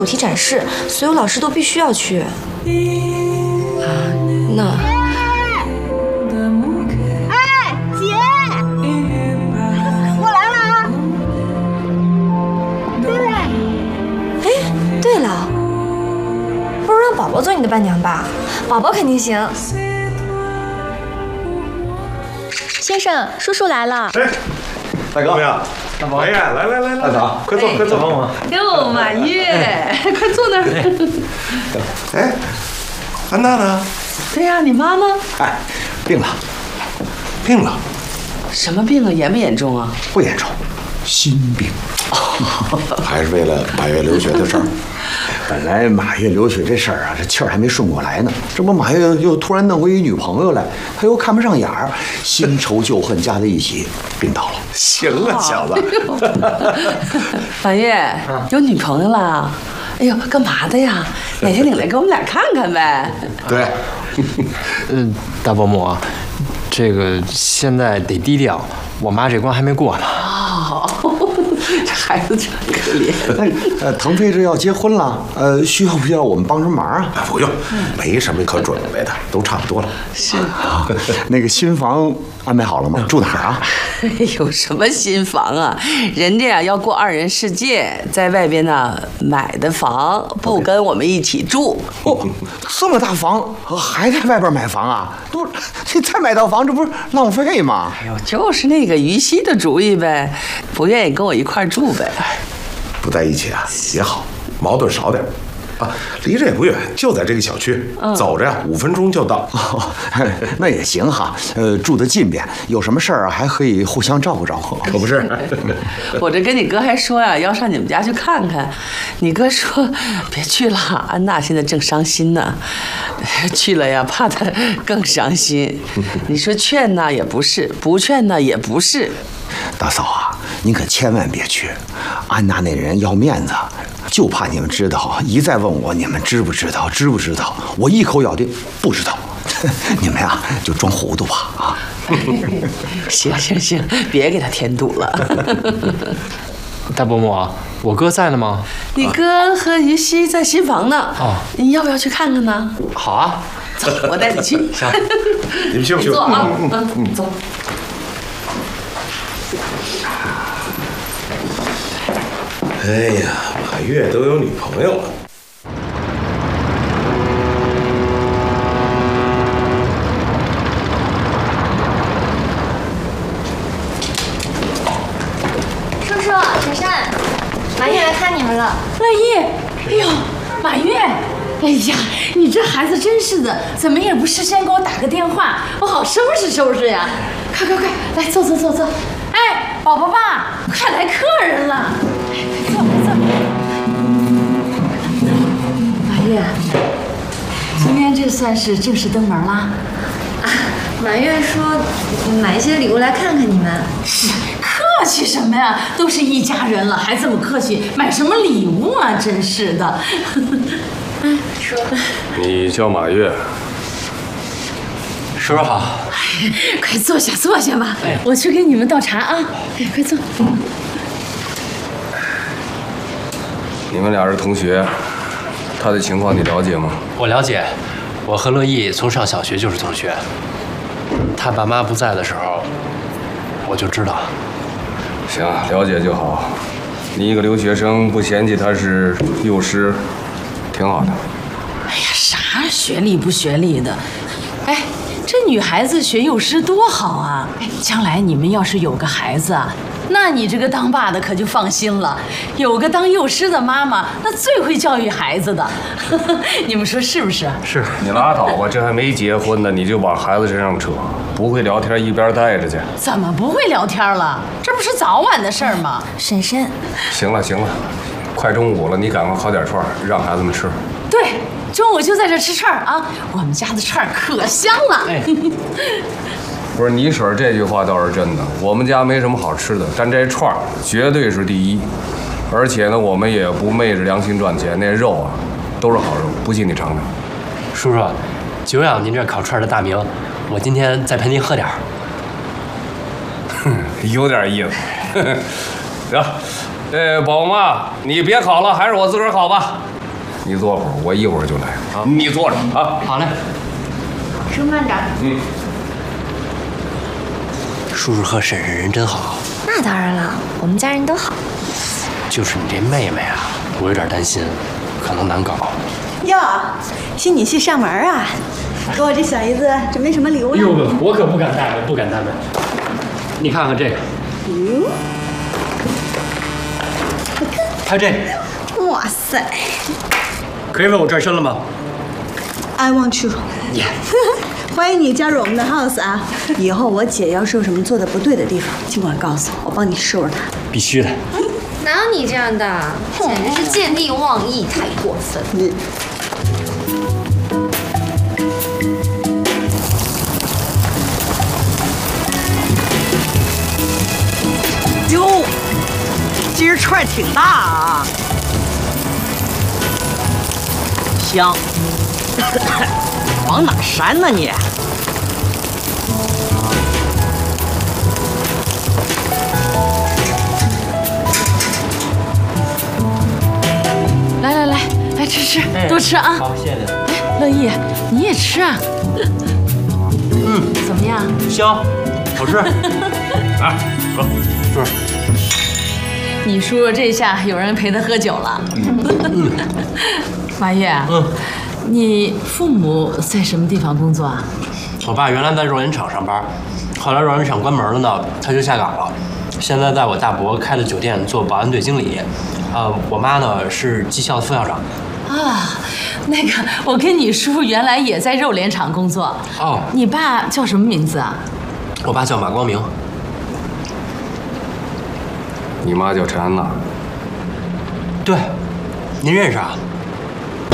主题展示，所有老师都必须要去。啊，那。 哎，姐，我来了啊！ 哎，对了，不如让宝宝做你的伴娘吧，宝宝肯定行。 先生，叔叔来了。 哎，大哥，怎么样？大宝，哎呀，来，大嫂，快坐，快坐。 哟，满月，快坐那儿。 哎，安娜呢？ 对呀，你妈呢？ 哎，病了。 什么病啊？严不严重啊？ 不严重，心病。 还是为了马月留学的事儿。 本来马月留学这事儿啊，这气儿还没顺过来呢，这不马月又突然弄回一女朋友来，他又看不上眼儿，新仇旧恨加在一起，病倒了。 行啊，小子。 满月有女朋友了？哎呦，干嘛的呀？哪天领来给我们俩看看呗？ 对， 大伯母，这个现在得低调，我妈这关还没过呢。 哦，这孩子真可怜。 腾飞这要结婚了，需要不需要我们帮什么忙啊？ 不用，没什么可准备的，都差不多了。 是。 那个新房安排好了吗？住哪儿啊？ 有什么新房啊？人家呀要过2人世界，在外边呢买的房，不跟我们一起住。 哦，这么大房还在外边买房啊？不是，你再买套房，这不是浪费吗？ 哎呦，就是那个于西的主意呗，不愿意跟我一块住呗。 不在一起啊也好，矛盾少点。啊，离这也不远，就在这个小区，走着呀5分钟就到。 哦，那也行哈，住得近便，有什么事儿还可以互相照顾照顾。 可不是， 我这跟你哥还说呀，要上你们家去看看，你哥说别去了，安娜现在正伤心呢，去了呀怕她更伤心。你说劝呐也不是，不劝呐也不是。 大嫂啊，您可千万别去，安娜那人要面子。就怕你们知道，一再问我你们知不知道，我一口咬定不知道。你们呀就装糊涂吧啊！ 行，别给他添堵了。 大伯母，我哥在呢吗？ 你哥和于西在新房呢。哦，你要不要去看看呢？ 好啊， 走，我带你去。 行， 你们去不去？ 坐啊，走。 哎呀，马月都有女朋友了。 叔叔、珊珊，马月来看你们了。 乐意，哎呦，马月，哎呀，你这孩子真是的，怎么也不事先给我打个电话，我好收拾呀！快，来坐。哎，宝宝爸，快来客人了，快坐。马月，今天这算是正式登门啦。 啊，马月说买一些礼物来看看你们。 客气什么呀？都是一家人了，还这么客气，买什么礼物啊？真是的。 哎，说。 你叫马月。 叔叔好。 快坐下吧，我去给你们倒茶啊！快坐。 你们俩是同学，他的情况你了解吗？ 我了解，我和乐意从上小学就是同学。他爸妈不在的时候，我就知道。 行，了解就好。你一个留学生不嫌弃他是幼师，挺好的。 哎呀，啥学历不学历的？哎，这女孩子学幼师多好啊！哎，将来你们要是有个孩子啊，那你这个当爸的可就放心了，有个当幼师的妈妈，那最会教育孩子的。你们说是不是？ 是。你拉倒吧，这还没结婚呢，你就往孩子身上扯。不会聊天，一边待着去。 怎么不会聊天了？这不是早晚的事儿吗？ 珊珊， 行了，快中午了，你赶快烤点串，让孩子们吃。 对，中午就在这吃串啊！我们家的串可香了。 哎， 不是你婶儿这句话倒是真的，我们家没什么好吃的，但这串绝对是第一。而且呢，我们也不昧着良心赚钱，那肉啊都是好肉，不信你尝尝。 叔叔，久仰您这烤串的大名，我今天再陪您喝点儿。 有点意思。行，宝妈，你别烤了，还是我自个儿烤吧。 你坐会儿，我一会儿就来啊。你坐着啊。 好嘞。 吃慢点。 叔叔和婶婶人真好。 那当然了，我们家人都好。 就是你这妹妹啊，我有点担心，可能难搞。 哟，新女婿上门啊！给我这小姨子准备什么礼物呢？ 哟，我可不敢怠慢，不敢怠慢。你看看这个。看这个。 哇塞！ 可以为我转身了吗 I want you。欢迎你加入我们的 house 啊！以后我姐要是有什么做的不对的地方，尽管告诉我，我帮你收拾她。 必须的。 哪有你这样的？简直是见利忘义，太过分。 哟，今儿串挺大啊，香。往哪扇呢你？ 来吃，多吃啊！ 好，谢谢您。 哎，乐意，你也吃啊。怎么样？ 香，好吃。来，喝，叔。 你叔叔这下有人陪他喝酒了。马月，你父母在什么地方工作啊？ 我爸原来在肉联厂上班，后来肉联厂关门了呢，他就下岗了。现在在我大伯开的酒店做保安队经理。我妈呢是技校的副校长。 啊，那个，我跟你叔原来也在肉联厂工作。 哦， 你爸叫什么名字啊？ 我爸叫马光明。 你妈叫陈安娜。 对，您认识啊？